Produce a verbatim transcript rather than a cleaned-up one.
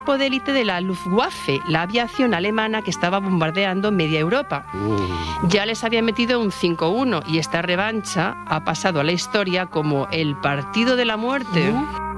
de élite de la Luftwaffe, la aviación alemana que estaba bombardeando media Europa. Uh. Ya les había metido un cinco uno y esta revancha ha pasado a la historia como el partido de la muerte. Uh.